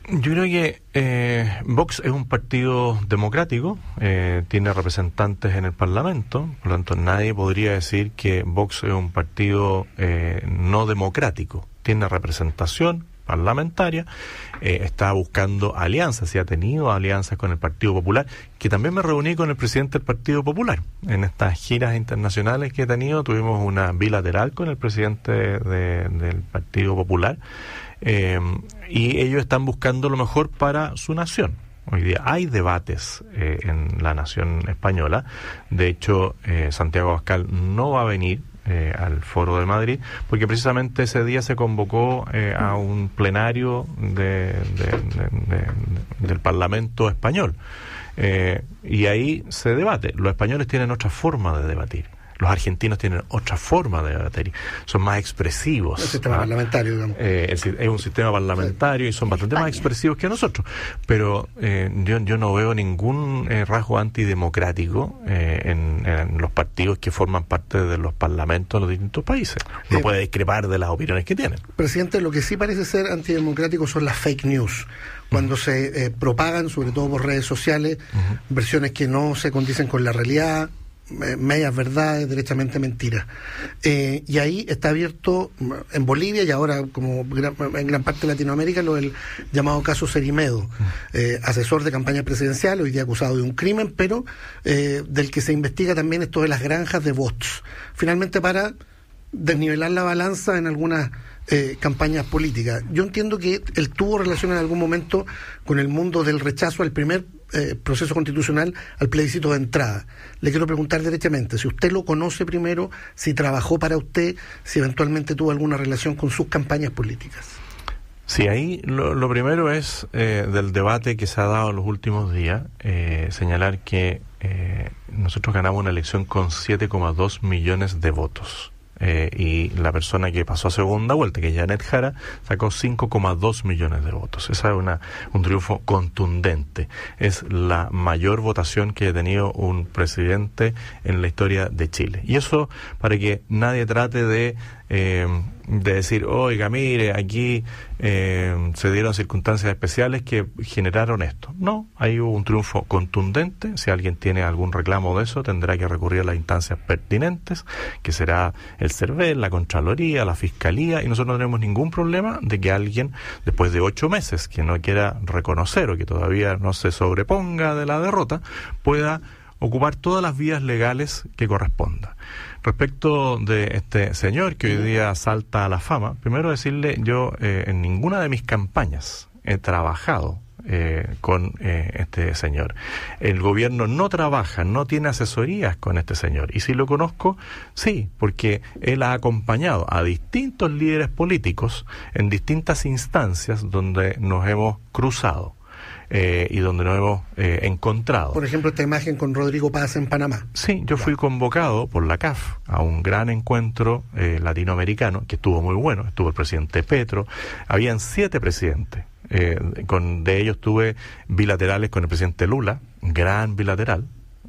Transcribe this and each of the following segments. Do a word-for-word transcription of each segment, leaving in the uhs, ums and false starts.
Yo creo que eh, Vox es un partido democrático, eh, tiene representantes en el Parlamento, por lo tanto nadie podría decir que Vox es un partido eh, no democrático. Tiene representación parlamentaria, eh, está buscando alianzas y ha tenido alianzas con el Partido Popular, que también me reuní con el presidente del Partido Popular. En estas giras internacionales que he tenido, tuvimos una bilateral con el presidente de, del Partido Popular, eh, y ellos están buscando lo mejor para su nación. Hoy día hay debates eh, en la nación española. De hecho, eh, Santiago Abascal no va a venir Eh, al Foro de Madrid, porque precisamente ese día se convocó eh, a un plenario de, de, de, de, del Parlamento español, eh, y ahí se debate. Los españoles tienen otra forma de debatir, los argentinos tienen otra forma de debatir, son más expresivos. El sistema ¿ah? parlamentario, digamos. Eh, es, es un sistema parlamentario y son bastante más expresivos que nosotros, pero eh, yo, yo no veo ningún eh, rasgo antidemocrático eh, en, en los partidos que forman parte de los parlamentos de los distintos países. No eh, puede discrepar de las opiniones que tienen. Presidente, lo que sí parece ser antidemocrático son las fake news, cuando uh-huh. se eh, propagan, sobre todo por redes sociales, uh-huh. versiones que no se condicen con la realidad, medias verdades, derechamente mentiras. Eh, y ahí está abierto en Bolivia y ahora como gran, en gran parte de Latinoamérica lo del llamado caso Cerimedo, eh, asesor de campaña presidencial, hoy día acusado de un crimen, pero eh, del que se investiga también esto de las granjas de bots, finalmente para desnivelar la balanza en algunas eh, campañas políticas. Yo entiendo que él tuvo relación en algún momento con el mundo del rechazo al primer eh, proceso constitucional, al plebiscito de entrada. Le quiero preguntar derechamente, si usted lo conoce primero, si trabajó para usted, si eventualmente tuvo alguna relación con sus campañas políticas. Sí, ahí lo, lo primero es eh, del debate que se ha dado en los últimos días, eh, señalar que eh, nosotros ganamos una elección con siete coma dos millones de votos. Eh, y la persona que pasó a segunda vuelta, que es Janet Jara, sacó cinco coma dos millones de votos. Esa es una, un triunfo contundente. Es la mayor votación que ha tenido un presidente en la historia de Chile. Y eso para que nadie trate de eh, de decir, oiga, mire, aquí eh, se dieron circunstancias especiales que generaron esto. No, hay un triunfo contundente. Si alguien tiene algún reclamo de eso, tendrá que recurrir a las instancias pertinentes, que será el CERVEL, la Contraloría, la Fiscalía, y nosotros no tenemos ningún problema de que alguien, después de ocho meses, que no quiera reconocer o que todavía no se sobreponga de la derrota, pueda ocupar todas las vías legales que corresponda. Respecto de este señor que hoy día salta a la fama, primero decirle, yo eh, en ninguna de mis campañas he trabajado eh, con eh, este señor. El gobierno no trabaja, no tiene asesorías con este señor. Y si lo conozco, sí, porque él ha acompañado a distintos líderes políticos en distintas instancias donde nos hemos cruzado. Eh, y donde nos hemos eh, encontrado. Por ejemplo, esta imagen con Rodrigo Paz en Panamá. Sí, yo fui convocado por la C A F a un gran encuentro eh, latinoamericano, que estuvo muy bueno. Estuvo el presidente Petro, habían siete presidentes. Eh, con de ellos tuve bilaterales con el presidente Lula, gran bilateral.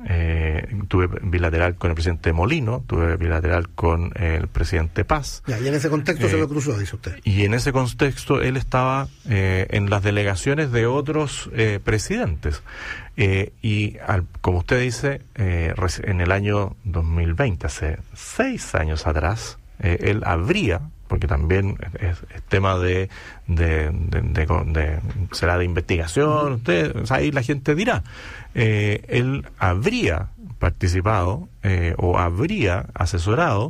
Eh, tuve bilateral con el presidente Molino, tuve bilateral con el presidente Paz. Ya, y en ese contexto eh, se lo cruzó, dice usted. Y en ese contexto él estaba eh, en las delegaciones de otros eh, presidentes. Eh, y al, como usted dice, eh, en el año dos mil veinte, hace seis años atrás, eh, él habría, porque también es, es tema de de, de, de, de, de será de investigación, usted, o sea, ahí la gente dirá, eh, él habría participado eh, o habría asesorado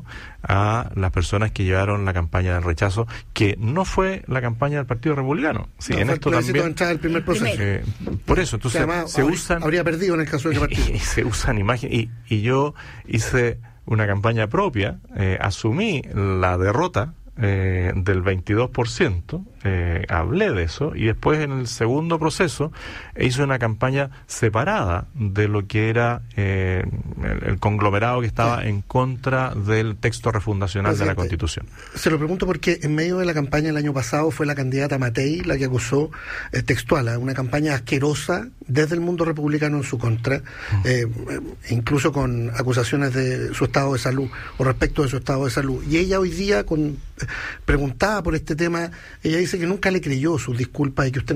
a las personas que llevaron la campaña del rechazo, que no fue la campaña del Partido Republicano. Sí, no, en esto también entrar el primer proceso. Eh, por eso, entonces, o sea, además, se habría, usan habría perdido en el caso de ese partido. Y, y se usan imágenes y, y yo hice una campaña propia, eh, asumí la derrota eh, del veintidós por ciento, eh, hablé de eso, y después en el segundo proceso hice una campaña separada de lo que era eh, el, el conglomerado que estaba sí. en contra del texto refundacional Presidente, de la Constitución. Se lo pregunto porque en medio de la campaña el año pasado fue la candidata Matei la que acusó eh, textual a una campaña asquerosa desde el mundo republicano en su contra, uh-huh. eh, incluso con acusaciones de su estado de salud o respecto de su estado de salud. Y ella hoy día, con preguntada por este tema, ella dice que nunca le creyó sus disculpas y que usted